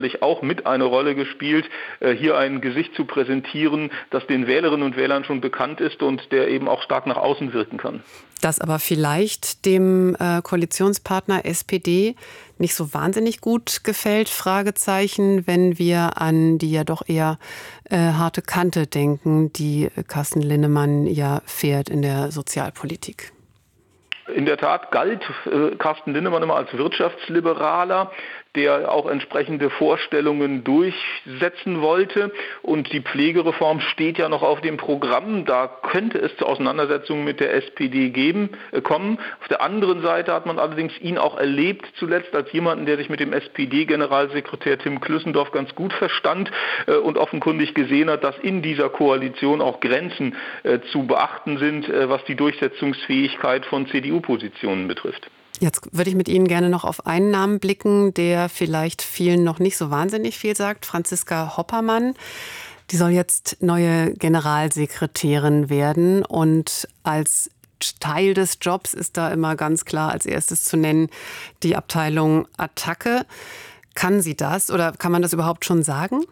auch mit eine Rolle gespielt, hier ein Gesicht zu präsentieren, das den Wählerinnen und Wählern schon bekannt ist und der eben auch stark nach außen wirken kann. Das aber vielleicht dem Koalitionspartner SPD nicht so wahnsinnig gut gefällt, Fragezeichen, wenn wir an die ja doch eher harte Kante denken, die Carsten Linnemann ja fährt in der Sozialpolitik. In der Tat galt Carsten Linnemann immer als Wirtschaftsliberaler, der auch entsprechende Vorstellungen durchsetzen wollte. Und die Pflegereform steht ja noch auf dem Programm. Da könnte es zu Auseinandersetzungen mit der SPD kommen. Auf der anderen Seite hat man allerdings ihn auch erlebt, zuletzt als jemanden, der sich mit dem SPD-Generalsekretär Tim Klüssendorf ganz gut verstand und offenkundig gesehen hat, dass in dieser Koalition auch Grenzen zu beachten sind, was die Durchsetzungsfähigkeit von CDU-Positionen betrifft. Jetzt würde ich mit Ihnen gerne noch auf einen Namen blicken, der vielleicht vielen noch nicht so wahnsinnig viel sagt. Franziska Hoppermann. Die soll jetzt neue Generalsekretärin werden. Und als Teil des Jobs ist da immer ganz klar als erstes zu nennen die Abteilung Attacke. Kann sie das oder kann man das überhaupt schon sagen?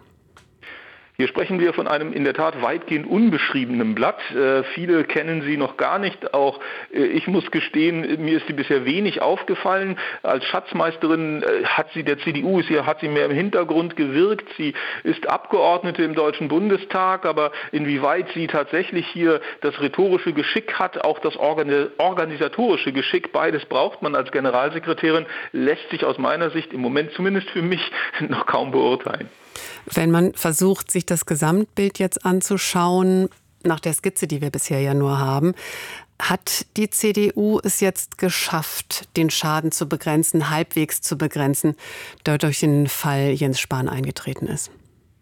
Hier sprechen wir von einem in der Tat weitgehend unbeschriebenen Blatt. Viele kennen sie noch gar nicht. Auch ich muss gestehen, mir ist sie bisher wenig aufgefallen. Als Schatzmeisterin hat sie mehr im Hintergrund gewirkt. Sie ist Abgeordnete im Deutschen Bundestag, aber inwieweit sie tatsächlich hier das rhetorische Geschick hat, auch das organisatorische Geschick, beides braucht man als Generalsekretärin, lässt sich aus meiner Sicht im Moment zumindest für mich noch kaum beurteilen. Wenn man versucht, sich das Gesamtbild jetzt anzuschauen, nach der Skizze, die wir bisher ja nur haben, hat die CDU es jetzt geschafft, den Schaden zu begrenzen, halbwegs zu begrenzen, der durch den Fall Jens Spahn eingetreten ist?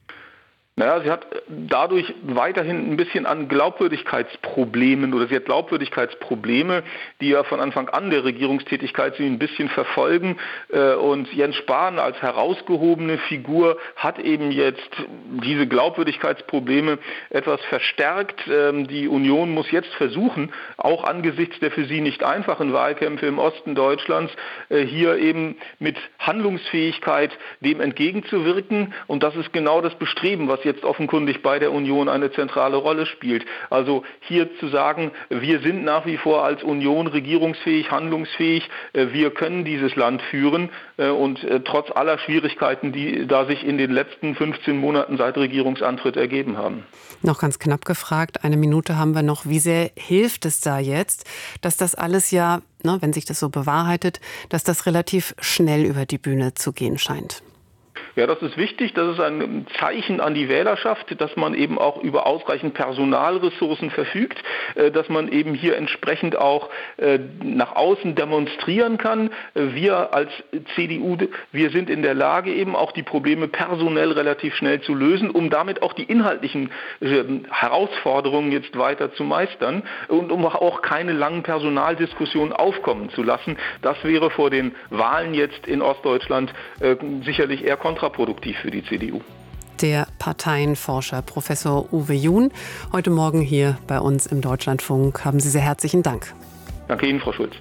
Naja, sie hat dadurch weiterhin ein bisschen an Glaubwürdigkeitsproblemen oder sie hat Glaubwürdigkeitsprobleme, die ja von Anfang an der Regierungstätigkeit sie ein bisschen verfolgen. Und Jens Spahn als herausgehobene Figur hat eben jetzt diese Glaubwürdigkeitsprobleme etwas verstärkt. Die Union muss jetzt versuchen, auch angesichts der für sie nicht einfachen Wahlkämpfe im Osten Deutschlands, hier eben mit Handlungsfähigkeit dem entgegenzuwirken. Und das ist genau das Bestreben, was jetzt offenkundig bei der Union eine zentrale Rolle spielt. Also hier zu sagen, wir sind nach wie vor als Union regierungsfähig, handlungsfähig, wir können dieses Land führen und trotz aller Schwierigkeiten, die da sich in den letzten 15 Monaten seit Regierungsantritt ergeben haben. Noch ganz knapp gefragt, 1 Minute haben wir noch. Wie sehr hilft es da jetzt, dass das alles ja, wenn sich das so bewahrheitet, dass das relativ schnell über die Bühne zu gehen scheint? Ja, das ist wichtig. Das ist ein Zeichen an die Wählerschaft, dass man eben auch über ausreichend Personalressourcen verfügt, dass man eben hier entsprechend auch nach außen demonstrieren kann. Wir als CDU, wir sind in der Lage, eben auch die Probleme personell relativ schnell zu lösen, um damit auch die inhaltlichen Herausforderungen jetzt weiter zu meistern und um auch keine langen Personaldiskussionen aufkommen zu lassen. Das wäre vor den Wahlen jetzt in Ostdeutschland sicherlich eher kontraproduktiv für die CDU. Der Parteienforscher Professor Uwe Jun, heute Morgen hier bei uns im Deutschlandfunk. Haben Sie sehr herzlichen Dank. Danke Ihnen, Frau Schulz.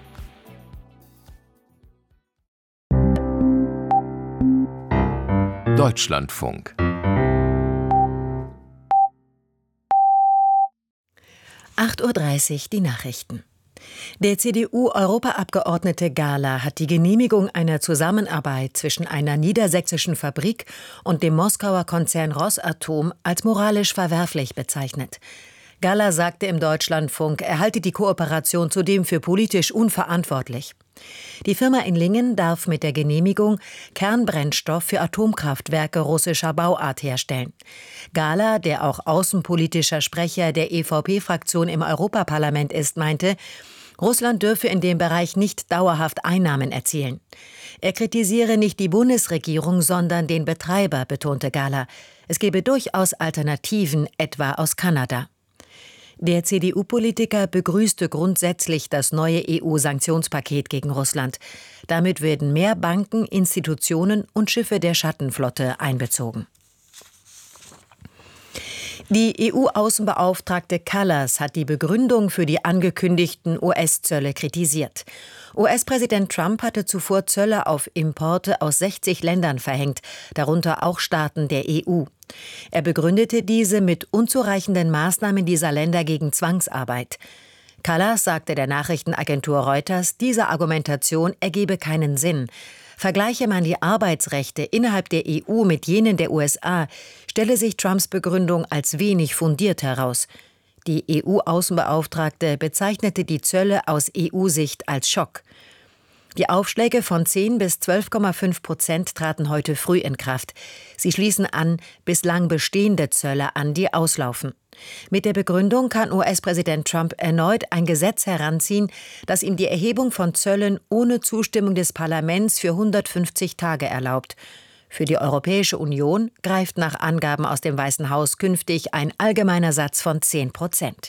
Deutschlandfunk. (8:30 Uhr) die Nachrichten. Der CDU-Europaabgeordnete Gahler hat die Genehmigung einer Zusammenarbeit zwischen einer niedersächsischen Fabrik und dem Moskauer Konzern Rosatom als moralisch verwerflich bezeichnet. Gahler sagte im Deutschlandfunk, er halte die Kooperation zudem für politisch unverantwortlich. Die Firma in Lingen darf mit der Genehmigung Kernbrennstoff für Atomkraftwerke russischer Bauart herstellen. Gahler, der auch außenpolitischer Sprecher der EVP-Fraktion im Europaparlament ist, meinte, Russland dürfe in dem Bereich nicht dauerhaft Einnahmen erzielen. Er kritisiere nicht die Bundesregierung, sondern den Betreiber, betonte Gahler. Es gebe durchaus Alternativen, etwa aus Kanada. Der CDU-Politiker begrüßte grundsätzlich das neue EU-Sanktionspaket gegen Russland. Damit werden mehr Banken, Institutionen und Schiffe der Schattenflotte einbezogen. Die EU-Außenbeauftragte Kallas hat die Begründung für die angekündigten US-Zölle kritisiert. US-Präsident Trump hatte zuvor Zölle auf Importe aus 60 Ländern verhängt, darunter auch Staaten der EU. Er begründete diese mit unzureichenden Maßnahmen dieser Länder gegen Zwangsarbeit. Kallas sagte der Nachrichtenagentur Reuters, diese Argumentation ergebe keinen Sinn. Vergleiche man die Arbeitsrechte innerhalb der EU mit jenen der USA, stelle sich Trumps Begründung als wenig fundiert heraus. Die EU-Außenbeauftragte bezeichnete die Zölle aus EU-Sicht als Schock. Die Aufschläge von 10 bis 12,5% traten heute früh in Kraft. Sie schließen an bislang bestehende Zölle an, die auslaufen. Mit der Begründung kann US-Präsident Trump erneut ein Gesetz heranziehen, das ihm die Erhebung von Zöllen ohne Zustimmung des Parlaments für 150 Tage erlaubt. Für die Europäische Union greift nach Angaben aus dem Weißen Haus künftig ein allgemeiner Satz von 10%.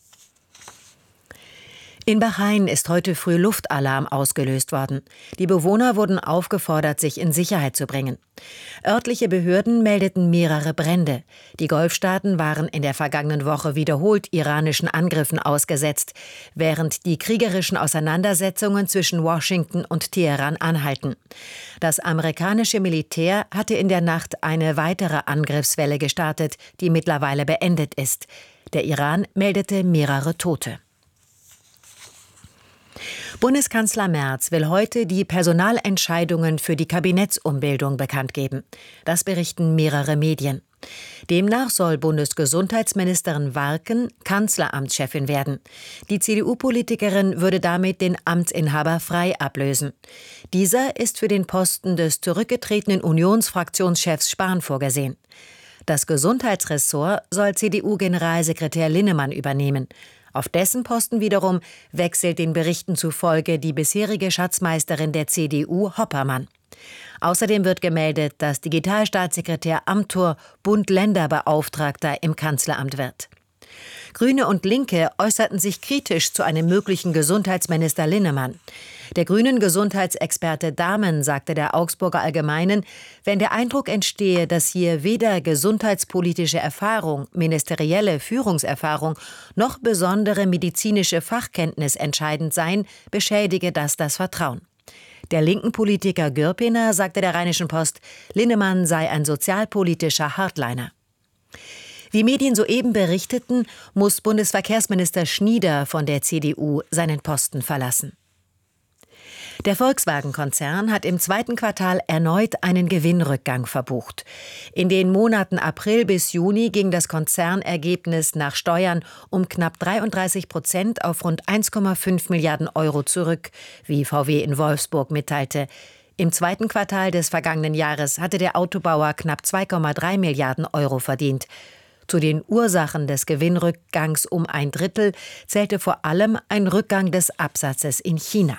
In Bahrain ist heute früh Luftalarm ausgelöst worden. Die Bewohner wurden aufgefordert, sich in Sicherheit zu bringen. Örtliche Behörden meldeten mehrere Brände. Die Golfstaaten waren in der vergangenen Woche wiederholt iranischen Angriffen ausgesetzt, während die kriegerischen Auseinandersetzungen zwischen Washington und Teheran anhalten. Das amerikanische Militär hatte in der Nacht eine weitere Angriffswelle gestartet, die mittlerweile beendet ist. Der Iran meldete mehrere Tote. Bundeskanzler Merz will heute die Personalentscheidungen für die Kabinettsumbildung bekannt geben. Das berichten mehrere Medien. Demnach soll Bundesgesundheitsministerin Warken Kanzleramtschefin werden. Die CDU-Politikerin würde damit den Amtsinhaber Frey ablösen. Dieser ist für den Posten des zurückgetretenen Unionsfraktionschefs Spahn vorgesehen. Das Gesundheitsressort soll CDU-Generalsekretär Linnemann übernehmen. Auf dessen Posten wiederum wechselt den Berichten zufolge die bisherige Schatzmeisterin der CDU Hoppermann. Außerdem wird gemeldet, dass Digitalstaatssekretär Amthor Bund-Länder-Beauftragter im Kanzleramt wird. Grüne und Linke äußerten sich kritisch zu einem möglichen Gesundheitsminister Linnemann. Der grünen Gesundheitsexperte Dahmen sagte der Augsburger Allgemeinen, wenn der Eindruck entstehe, dass hier weder gesundheitspolitische Erfahrung, ministerielle Führungserfahrung noch besondere medizinische Fachkenntnis entscheidend seien, beschädige das Vertrauen. Der linken Politiker Gürpiner sagte der Rheinischen Post, Linnemann sei ein sozialpolitischer Hardliner. Wie Medien soeben berichteten, muss Bundesverkehrsminister Schnieder von der CDU seinen Posten verlassen. Der Volkswagen-Konzern hat im zweiten Quartal erneut einen Gewinnrückgang verbucht. In den Monaten April bis Juni ging das Konzernergebnis nach Steuern um knapp 33% auf rund 1,5 Milliarden Euro zurück, wie VW in Wolfsburg mitteilte. Im zweiten Quartal des vergangenen Jahres hatte der Autobauer knapp 2,3 Milliarden Euro verdient. Zu den Ursachen des Gewinnrückgangs um ein Drittel zählte vor allem ein Rückgang des Absatzes in China.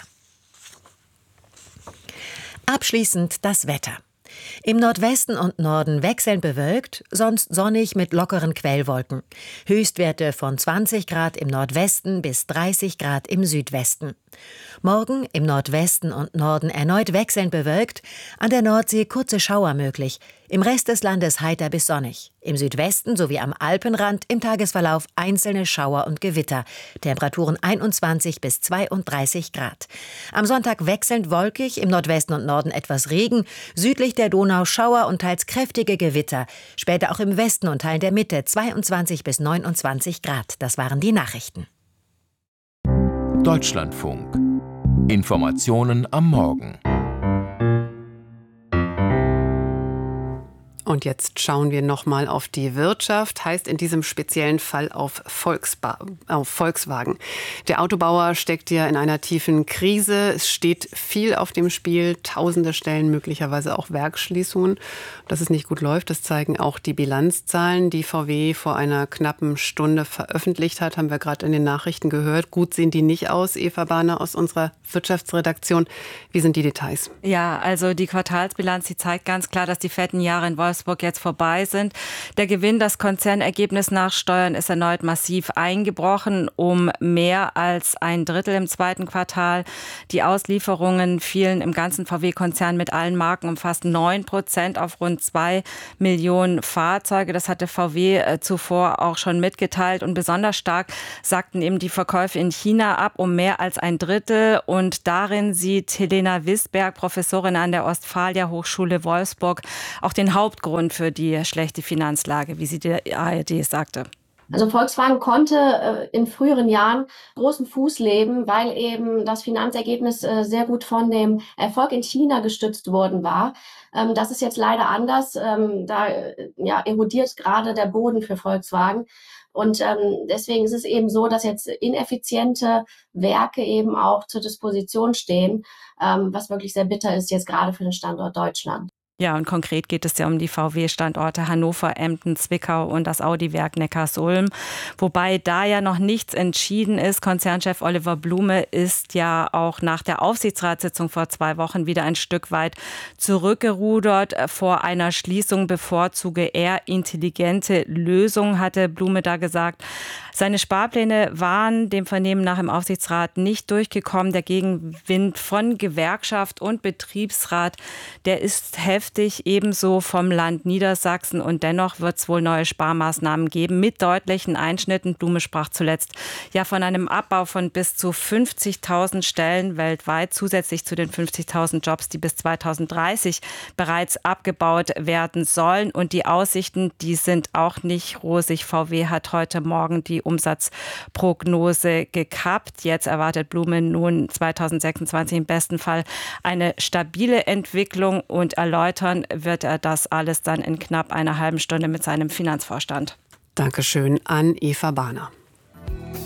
Abschließend das Wetter. Im Nordwesten und Norden wechselnd bewölkt, sonst sonnig mit lockeren Quellwolken. Höchstwerte von 20 Grad im Nordwesten bis 30 Grad im Südwesten. Morgen im Nordwesten und Norden erneut wechselnd bewölkt, an der Nordsee kurze Schauer möglich, im Rest des Landes heiter bis sonnig. Im Südwesten sowie am Alpenrand im Tagesverlauf einzelne Schauer und Gewitter. Temperaturen 21 bis 32 Grad. Am Sonntag wechselnd wolkig, im Nordwesten und Norden etwas Regen, südlich der Donau Schauer und teils kräftige Gewitter. Später auch im Westen und Teilen der Mitte 22 bis 29 Grad. Das waren die Nachrichten. Deutschlandfunk. Informationen am Morgen. Und jetzt schauen wir nochmal auf die Wirtschaft, heißt in diesem speziellen Fall auf Volkswagen. Der Autobauer steckt ja in einer tiefen Krise. Es steht viel auf dem Spiel, tausende Stellen, möglicherweise auch Werksschließungen. Dass es nicht gut läuft, das zeigen auch die Bilanzzahlen, die VW vor einer knappen Stunde veröffentlicht hat, haben wir gerade in den Nachrichten gehört. Gut sehen die nicht aus. Eva Bahner aus unserer Wirtschaftsredaktion. Wie sind die Details? Ja, also die Quartalsbilanz, die zeigt ganz klar, dass die fetten Jahre in Wolfsburg Wolfsburg jetzt vorbei sind. Der Gewinn, das Konzernergebnis nach Steuern ist erneut massiv eingebrochen, um mehr als ein Drittel im zweiten Quartal. Die Auslieferungen fielen im ganzen VW-Konzern mit allen Marken um fast 9% auf rund 2 Millionen Fahrzeuge. Das hatte VW zuvor auch schon mitgeteilt. Und besonders stark sagten eben die Verkäufe in China ab, um mehr als ein Drittel. Und darin sieht Helena Wisberg, Professorin an der Ostfalia Hochschule Wolfsburg, auch den Hauptgrund für die schlechte Finanzlage, wie sie der ARD sagte. Also Volkswagen konnte in früheren Jahren großen Fuß leben, weil eben das Finanzergebnis sehr gut von dem Erfolg in China gestützt worden war. Das ist jetzt leider anders. Da erodiert gerade der Boden für Volkswagen. Und deswegen ist es eben so, dass jetzt ineffiziente Werke eben auch zur Disposition stehen, was wirklich sehr bitter ist jetzt gerade für den Standort Deutschland. Ja, und konkret geht es ja um die VW-Standorte Hannover, Emden, Zwickau und das Audi-Werk Neckarsulm. Wobei da ja noch nichts entschieden ist. Konzernchef Oliver Blume ist ja auch nach der Aufsichtsratssitzung vor 2 Wochen wieder ein Stück weit zurückgerudert. Vor einer Schließung bevorzuge er intelligente Lösungen, hatte Blume da gesagt. Seine Sparpläne waren dem Vernehmen nach im Aufsichtsrat nicht durchgekommen. Der Gegenwind von Gewerkschaft und Betriebsrat, der ist heftig, ebenso vom Land Niedersachsen. Und dennoch wird es wohl neue Sparmaßnahmen geben mit deutlichen Einschnitten. Blume sprach zuletzt ja von einem Abbau von bis zu 50.000 Stellen weltweit, zusätzlich zu den 50.000 Jobs, die bis 2030 bereits abgebaut werden sollen. Und die Aussichten, die sind auch nicht rosig. VW hat heute Morgen die Umsatzprognose gekappt. Jetzt erwartet Blume nun 2026 im besten Fall eine stabile Entwicklung, und erläutern wird er das alles dann in knapp einer halben Stunde mit seinem Finanzvorstand. Dankeschön an Eva Bahner.